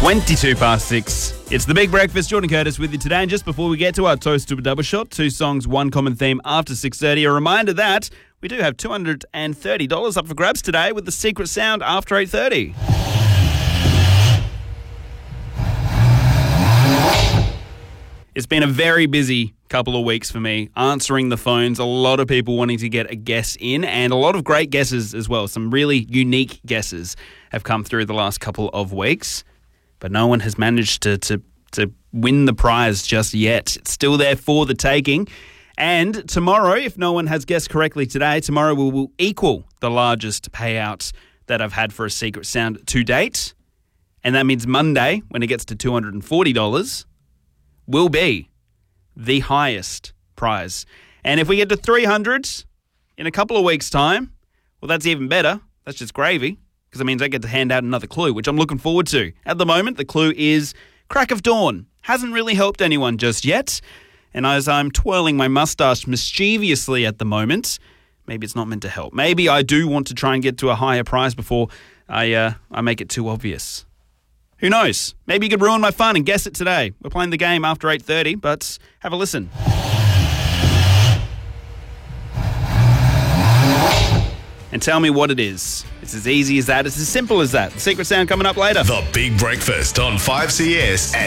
22 past 6. It's the Big Breakfast. Jordan Curtis with you today. And just before we get to our toast to a double shot, 2 songs, 1 common theme after 6:30. A reminder that we do have $230 up for grabs today with the secret sound after 8:30. It's been a very busy couple of weeks for me, answering the phones, a lot of people wanting to get a guess in, and a lot of great guesses as well. Some really unique guesses have come through the last couple of weeks, but no one has managed to win the prize just yet. It's still there for the taking. And tomorrow, if no one has guessed correctly today, tomorrow we will equal the largest payout that I've had for a secret sound to date. And that means Monday, when it gets to $240, will be the highest prize. And if we get to 300 in a couple of weeks' time, well, that's even better. That's just gravy, because it means I get to hand out another clue, which I'm looking forward to. At the moment, the clue is crack of dawn. Hasn't really helped anyone just yet. And as I'm twirling my mustache mischievously at the moment, maybe it's not meant to help. Maybe I do want to try and get to a higher prize before I make it too obvious. Who knows? Maybe you could ruin my fun and guess it today. We're playing the game after 8:30, but have a listen. And tell me what it is. It's as easy as that. It's as simple as that. The secret sound coming up later. The Big Breakfast on 5CS.